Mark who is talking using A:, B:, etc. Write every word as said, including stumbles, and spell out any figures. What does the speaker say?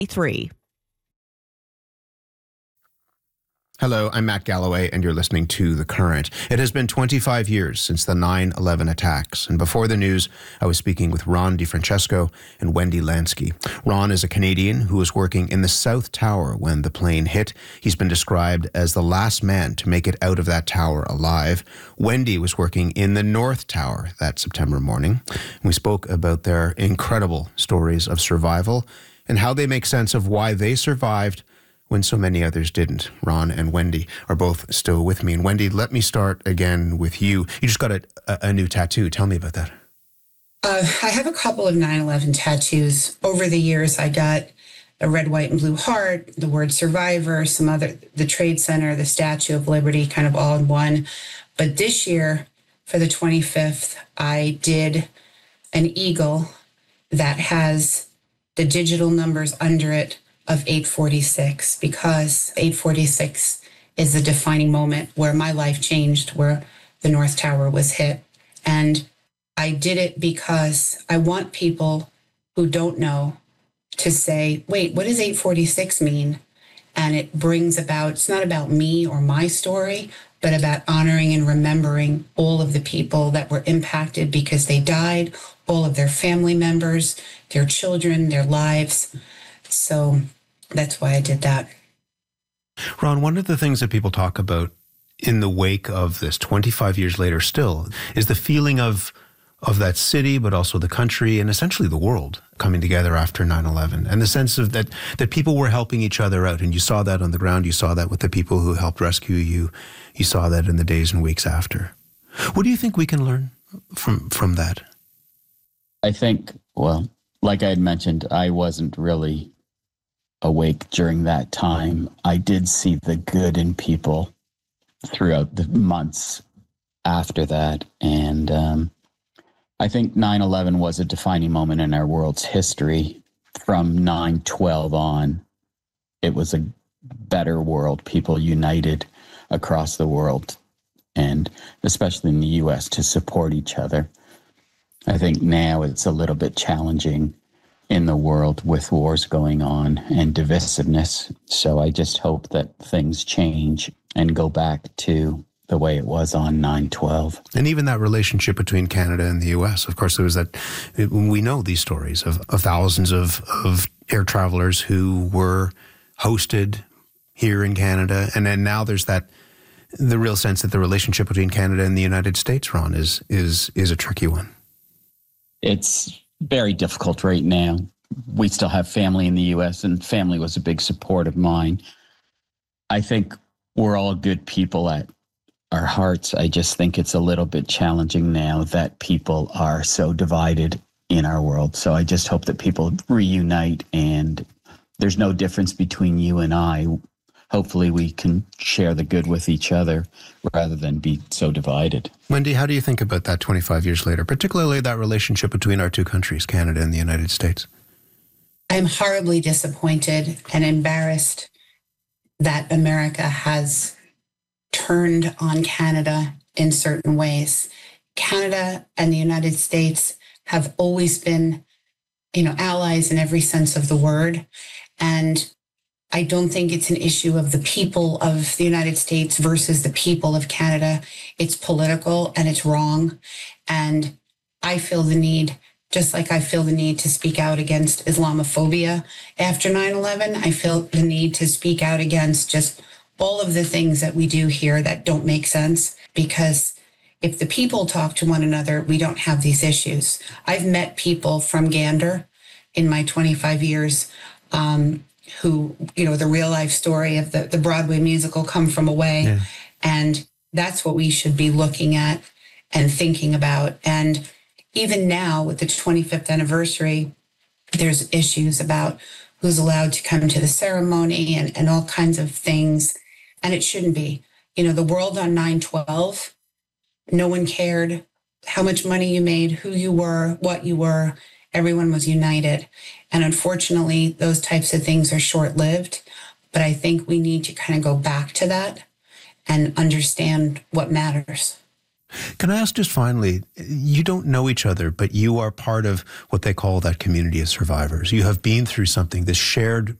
A: Three.
B: Hello, I'm Matt Galloway, and you're listening to The Current. It has been twenty-five years since the nine eleven attacks, and before the news, I was speaking with Ron DeFrancesco and Wendy Lansky. Ron is a Canadian who was working in the South Tower when the plane hit. He's been described as the last man to make it out of that tower alive. Wendy was working in the North Tower that September morning. We spoke about their incredible stories of survival and how they make sense of why they survived when so many others didn't. Ron and Wendy are both still with me. And Wendy, let me start again with you. You just got a, a, a new tattoo. Tell me about that.
C: Uh, I have a couple of nine eleven tattoos. Over the years, I got a red, white, and blue heart, the word survivor, some other, the Trade Center, the Statue of Liberty, kind of all in one. But this year, for the twenty-fifth, I did an eagle that has the digital numbers under it of eight forty-six, because eight forty-six is the defining moment where my life changed, where the North Tower was hit. And I did it because I want people who don't know to say, wait, what does eight forty-six mean? And it brings about, it's not about me or my story, but about honoring and remembering all of the people that were impacted because they died, all of their family members, their children, their lives. So that's why I did that.
B: Ron, one of the things that people talk about in the wake of this twenty-five years later still is the feeling of of that city, but also the country and essentially the world coming together after nine eleven, and the sense of that that people were helping each other out. And you saw that on the ground. You saw that with the people who helped rescue you. You saw that in the days and weeks after. What do you think we can learn from from that?
D: I think, well, like I had mentioned, I wasn't really awake during that time. I did see the good in people throughout the months after that. And um, I think nine eleven was a defining moment in our world's history. From nine twelve on, it was a better world. People united across the world, and especially in the U S, to support each other. I think now it's a little bit challenging in the world with wars going on and divisiveness. So I just hope that things change and go back to the way it was on nine twelve.
B: And even that relationship between Canada and the U S. Of course, there was that, we know these stories of, of thousands of, of air travelers who were hosted here in Canada. And then now there's that, the real sense that the relationship between Canada and the United States, Ron, is is is a tricky one.
D: It's very difficult right now. We still have family in the U S, and family was a big support of mine. I think we're all good people at our hearts. I just think it's a little bit challenging now that people are so divided in our world. So I just hope that people reunite, and there's no difference between you and I. Hopefully we can share the good with each other rather than be so divided.
B: Wendy, how do you think about that twenty-five years later, particularly that relationship between our two countries, Canada and the United States?
C: I'm horribly disappointed and embarrassed that America has turned on Canada in certain ways. Canada and the United States have always been, you know, allies in every sense of the word. And I don't think it's an issue of the people of the United States versus the people of Canada. It's political and it's wrong. And I feel the need, just like I feel the need to speak out against Islamophobia after nine eleven, I feel the need to speak out against just all of the things that we do here that don't make sense. Because if the people talk to one another, we don't have these issues. I've met people from Gander in my twenty-five years, um, who, you know, the real life story of the, the Broadway musical Come From Away. Yeah. And that's what we should be looking at and thinking about. And even now with the twenty-fifth anniversary, there's issues about who's allowed to come to the ceremony and, and all kinds of things. And it shouldn't be. You know, the world on nine twelve, no one cared how much money you made, who you were, what you were. Everyone was united. And unfortunately, those types of things are short-lived. But I think we need to kind of go back to that and understand what matters.
B: Can I ask just finally, you don't know each other, but you are part of what they call that community of survivors. You have been through something, this shared